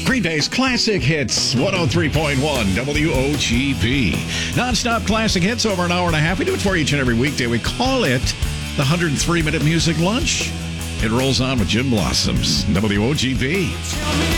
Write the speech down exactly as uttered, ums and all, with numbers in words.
Green Day's Classic Hits, one oh three point one W O G P. Non-stop classic hits over an hour and a half. We do it for you each and every weekday. We call it the one hundred three minute Music Lunch. It rolls on with Gin Blossoms, W O G P.